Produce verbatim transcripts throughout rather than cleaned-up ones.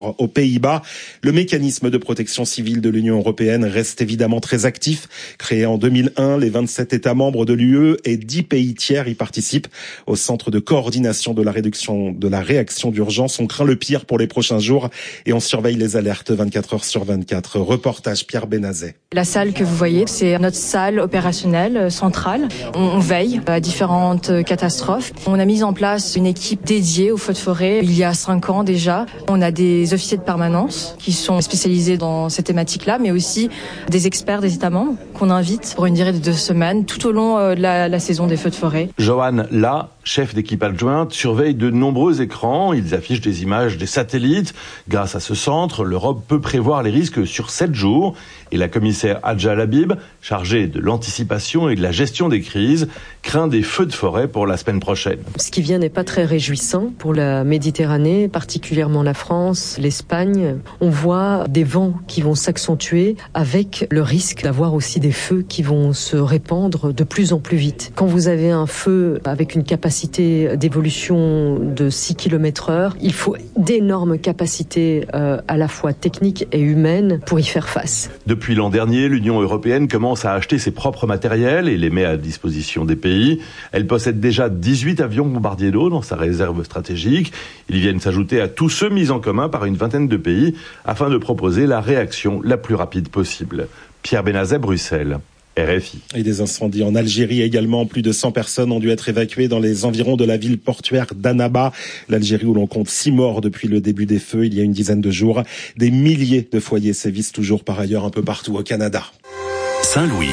aux Pays-Bas. Le mécanisme de protection civile de l'Union européenne reste évidemment très actif. Créé en deux mille un, les vingt-sept États membres de l'U E et dix pays tiers y participent. Au centre de coordination de la réduction de la réaction d'urgence, on craint le pire pour les prochains jours et on surveille les alertes vingt-quatre heures sur vingt-quatre. Reportage Pierre Benazet. La salle que vous voyez, c'est notre salle opérationnelle centrale. On veille à différentes catastrophes. On a mis en place une équipe dédiée aux feux de forêt il y a cinq ans déjà. On a des officiers de permanence qui sont spécialisés dans ces thématiques-là, mais aussi des experts des États membres qu'on invite pour une durée de deux semaines tout au long de la, la saison des feux de forêt. Johan La, chef d'équipe adjointe, surveille de nombreux écrans. Ils affichent des images des satellites. Grâce à ce centre, l'Europe peut prévoir les risques sur sept jours. Et la commissaire Hadja Labib, chargée de l'anticipation et de la gestion des crises, craint des feux de forêt pour la semaine prochaine. Ce qui vient n'est pas très réjouissant pour la Méditerranée, particulièrement la France, l'Espagne. On voit des vents qui vont s'accentuer avec le risque d'avoir aussi des feux qui vont se répandre de plus en plus vite. Quand vous avez un feu avec une capacité d'évolution de six kilomètres heure, il faut d'énormes capacités euh, à la fois techniques et humaines pour y faire face. Depuis l'an dernier, l'Union européenne commence à acheter ses propres matériels et les met à disposition des pays. Elle possède déjà dix-huit avions bombardiers d'eau dans sa réserve stratégique. Ils viennent s'ajouter à tous ceux mis en commun par une vingtaine de pays afin de proposer la réaction la plus rapide possible. Pierre Benazet, Bruxelles. R F I. Et des incendies en Algérie également. Plus de cent personnes ont dû être évacuées dans les environs de la ville portuaire d'Annaba. L'Algérie où l'on compte six morts depuis le début des feux il y a une dizaine de jours. Des milliers de foyers sévissent toujours par ailleurs un peu partout au Canada. Saint-Louis.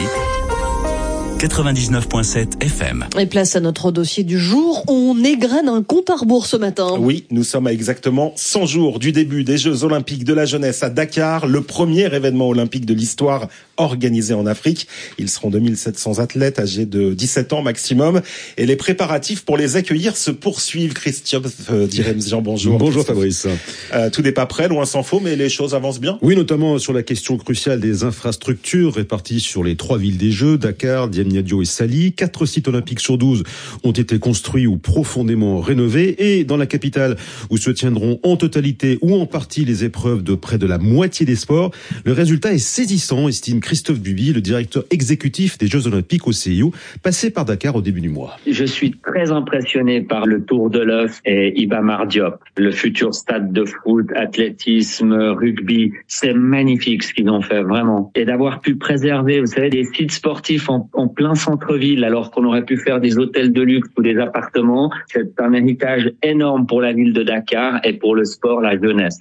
quatre-vingt-dix-neuf virgule sept F M. Et place à notre dossier du jour. On égrène un compte à rebours ce matin. Oui, nous sommes à exactement cent jours du début des Jeux Olympiques de la jeunesse à Dakar, le premier événement olympique de l'histoire organisé en Afrique. Ils seront deux mille sept cents athlètes âgés de dix-sept ans maximum. Et les préparatifs pour les accueillir se poursuivent. Christophe euh, Diremzian, bonjour. Bonjour Fabrice. Euh, tout n'est pas prêt, loin s'en faut, mais les choses avancent bien. Oui, notamment sur la question cruciale des infrastructures réparties sur les trois villes des Jeux, Dakar, Diamniadio et Sali. Quatre sites olympiques sur douze ont été construits ou profondément rénovés. Et dans la capitale, où se tiendront en totalité ou en partie les épreuves de près de la moitié des sports, le résultat est saisissant, estime Christophe Buby, le directeur exécutif des Jeux Olympiques au C I O, passé par Dakar au début du mois. Je suis très impressionné par le Tour de l'Œuf et Iba Mar Diop, le futur stade de foot, athlétisme, rugby. C'est magnifique ce qu'ils ont fait, vraiment. Et d'avoir pu préserver, vous savez, des sites sportifs en, en plein centre-ville, alors qu'on aurait pu faire des hôtels de luxe ou des appartements. C'est un héritage énorme pour la ville de Dakar et pour le sport, la jeunesse.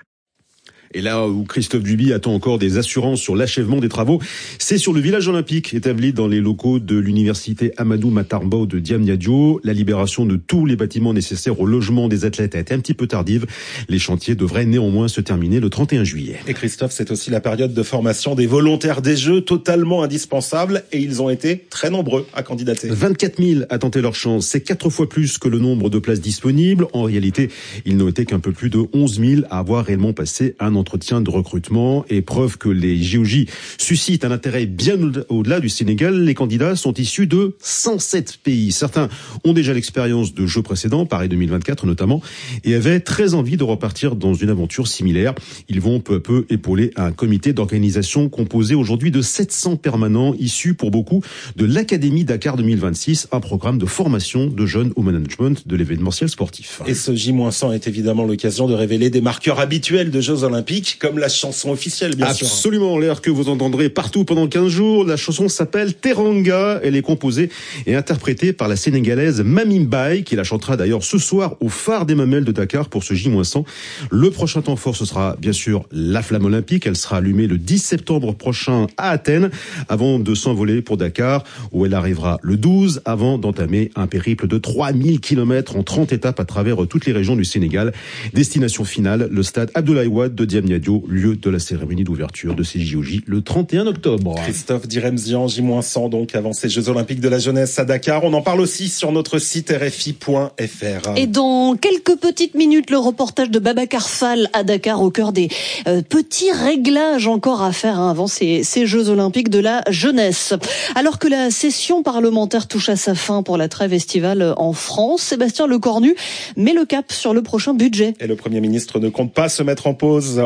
Et là où Christophe Duby attend encore des assurances sur l'achèvement des travaux, c'est sur le village olympique établi dans les locaux de l'université Amadou Matarbo de Diamniadio. La libération de tous les bâtiments nécessaires au logement des athlètes a été un petit peu tardive. Les chantiers devraient néanmoins se terminer le trente et un juillet. Et Christophe, c'est aussi la période de formation des volontaires des Jeux, totalement indispensable, et ils ont été très nombreux à candidater. vingt-quatre mille à tenter leur chance, c'est quatre fois plus que le nombre de places disponibles. En réalité, ils n'ont été qu'un peu plus de onze mille à avoir réellement passé un entretien de recrutement, et preuve que les J O J suscitent un intérêt bien au-delà du Sénégal. Les candidats sont issus de cent sept pays. Certains ont déjà l'expérience de jeux précédents, Paris deux mille vingt-quatre notamment, et avaient très envie de repartir dans une aventure similaire. Ils vont peu à peu épauler un comité d'organisation composé aujourd'hui de sept cents permanents issus pour beaucoup de l'Académie Dakar deux mille vingt-six, un programme de formation de jeunes au management de l'événementiel sportif. Et ce J cent est évidemment l'occasion de révéler des marqueurs habituels de Jeux Olympiques, comme la chanson officielle, bien sûr. Absolument, l'air que vous entendrez partout pendant quinze jours. La chanson s'appelle Teranga. Elle est composée et interprétée par la Sénégalaise Mamim Baye, qui la chantera d'ailleurs ce soir au phare des Mamelles de Dakar pour ce J cent. Le prochain temps fort, ce sera bien sûr la flamme olympique. Elle sera allumée le dix septembre prochain à Athènes, avant de s'envoler pour Dakar, où elle arrivera le douze, avant d'entamer un périple de trois mille kilomètres en trente étapes à travers toutes les régions du Sénégal. Destination finale, le stade Abdoulaye Wade de Diamniadio, lieu de la cérémonie d'ouverture de ces J O J le trente et un octobre. Christophe Diremzian, J cent donc avant ces Jeux Olympiques de la jeunesse à Dakar. On en parle aussi sur notre site R F I point F R. Et dans quelques petites minutes, le reportage de Babacar Fall à Dakar, au cœur des euh, petits réglages encore à faire hein, avant ces, ces Jeux Olympiques de la jeunesse. Alors que la session parlementaire touche à sa fin pour la trêve estivale en France, Sébastien Lecornu met le cap sur le prochain budget. Et le Premier ministre ne compte pas se mettre en pause